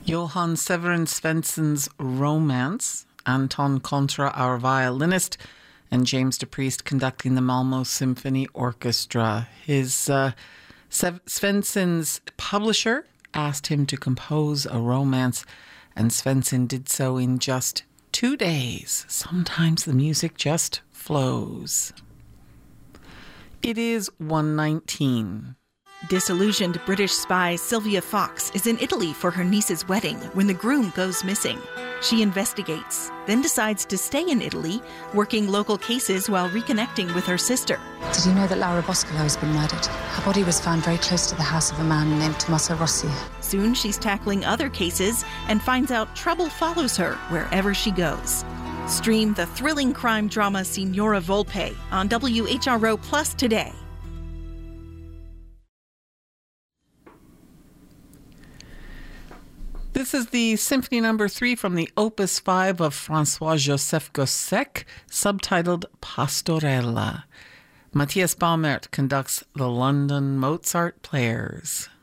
Johann Severin Svensson's Romance, Anton Contra, our violinist, and James DePriest conducting the Malmo Symphony Orchestra. Svensson's publisher asked him to compose a romance, and Svensson did so in just 2 days. Sometimes the music just flows. It is 1:19. Disillusioned British spy Sylvia Fox is in Italy for her niece's wedding when the groom goes missing. She investigates, then decides to stay in Italy, working local cases while reconnecting with her sister. Did you know that Laura Boscolo has been murdered? Her body was found very close to the house of a man named Tommaso Rossi. Soon she's tackling other cases and finds out trouble follows her wherever she goes. Stream the thrilling crime drama Signora Volpe on WHRO Plus today. This is the Symphony No. 3 from the Opus 5 of François-Joseph Gossec, subtitled Pastorella. Matthias Baumert conducts the London Mozart Players.